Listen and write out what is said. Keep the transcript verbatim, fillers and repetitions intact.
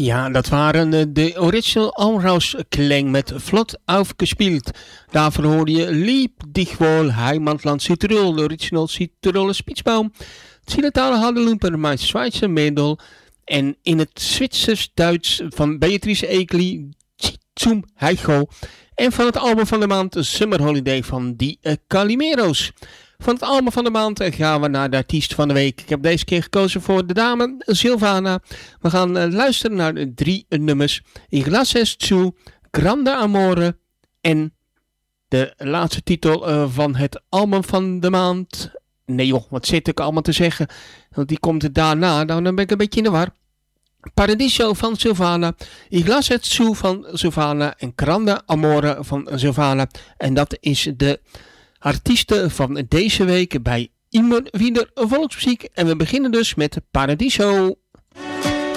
Ja, dat waren de Original Allrouse Klang met Vlot aufgespielt. Daarvoor hoorde je Lieb dich wohl, Heimatland Südtirol, de Original Südtiroler Spitzbaum. Zillertaler Hadelumper, mijn Schweizer Mädel. En in het Zwitsers-Duits van Beatrice Egli, Zum Heicho. En van het album van de maand Summer Holiday van Die Calimero's. Van het album van de maand gaan we naar de artiest van de week. Ik heb deze keer gekozen voor de dame Silvana. We gaan uh, luisteren naar de drie uh, nummers. Iglaces zu, Grande Amore en de laatste titel uh, van het album van de maand. Nee joh, wat zit ik allemaal te zeggen? Want die komt daarna, nou, dan ben ik een beetje in de war. Paradiso van Silvana, Iglaces zu van Silvana en Grande Amore van Silvana. En dat is de artiesten van deze week bij Immer wieder Volksmuziek. En we beginnen dus met Paradiso.